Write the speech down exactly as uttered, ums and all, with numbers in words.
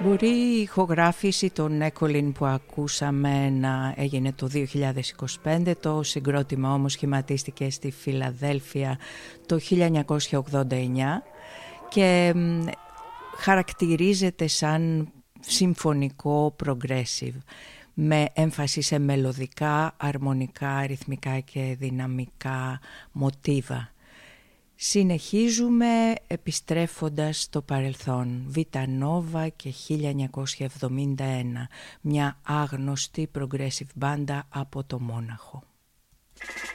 Μπορεί η ηχογράφηση των Echoline που ακούσαμε να έγινε το δύο χιλιάδες είκοσι πέντε, το συγκρότημα όμως σχηματίστηκε στη Φιλαδέλφια το χίλια εννιακόσια ογδόντα εννιά και χαρακτηρίζεται σαν συμφωνικό progressive με έμφαση σε μελωδικά, αρμονικά, ρυθμικά και δυναμικά μοτίβα. Συνεχίζουμε επιστρέφοντας στο παρελθόν. Βίτα Νόβα και χίλια εννιακόσια εβδομήντα ένα, μια άγνωστη progressive μπάντα από το Μόναχο.